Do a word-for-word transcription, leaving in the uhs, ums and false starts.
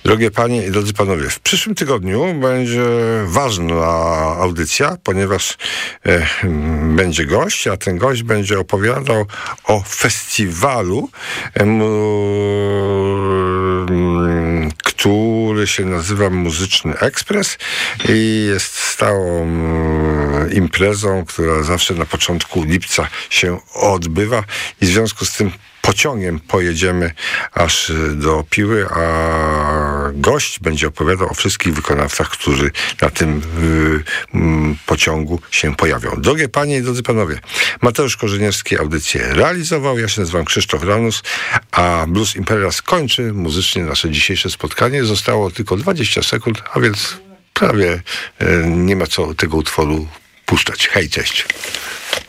Drogie panie i drodzy panowie, w przyszłym tygodniu będzie ważna audycja, ponieważ e, będzie gość, a ten gość będzie opowiadał o festiwalu, e, m, który się nazywa Muzyczny Ekspres i jest stałą m, imprezą, która zawsze na początku lipca się odbywa i w związku z tym pociągiem pojedziemy aż do Piły, a gość będzie opowiadał o wszystkich wykonawcach, którzy na tym y, y, pociągu się pojawią. Drogie panie i drodzy panowie, Mateusz Korzeniewski audycję realizował, ja się nazywam Krzysztof Ranus, a Blues Imperial kończy muzycznie nasze dzisiejsze spotkanie. Zostało tylko dwadzieścia sekund, a więc prawie y, nie ma co tego utworu puszczać. Hej, cześć.